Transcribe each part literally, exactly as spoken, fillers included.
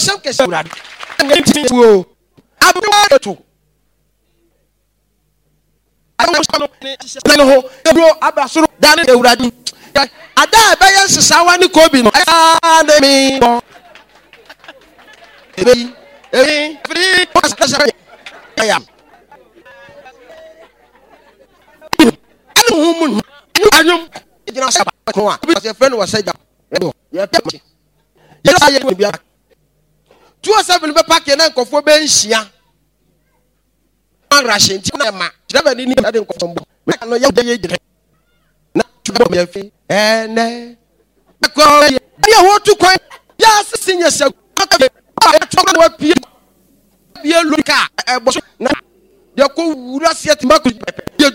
some can say that. I'm going to. I don't know. Bro, I'm so done. They would have. I die by us. Someone Kobe. I mean, I am. I know. Because your friend was said that. Yes, I will be back. Two or seven back and uncle for Bensia. I'm rushing to my never need anything from I know your day. Not to be a fee. And I want to cry. Yes, sing yourself. I talk about people. Be a look at your cool yet Marcus. You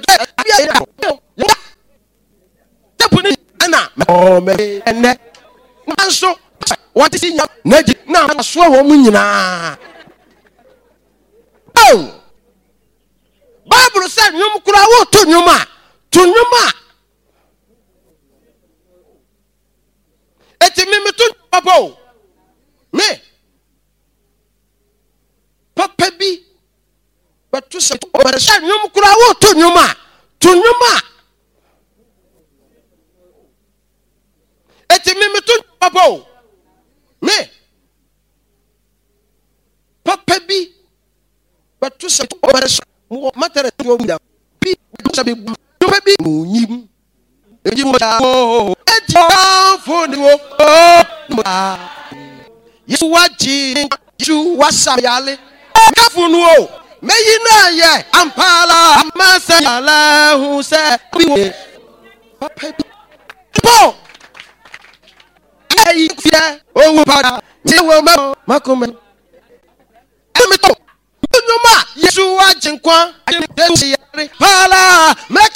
Anna, oh, me and so what is in your neck? Now, I swear, woman. Oh, Bible said, you could have walked to Numa, to Numa. It's a mimic to Papa. Me, Papa B. But to say, you could have walked to Numa, to Numa. It's a mimic Papa. Me, Papa B. But to say, what matter to you? Be baby, you oh, for the oh, you watching you was a yale. Kafuno, may you know, yeah, Ampala, Amasala, who said, Papa B. Fear, oh, Pada, you will Macoman. Let me talk. You know, you are Jinqua, Pala, make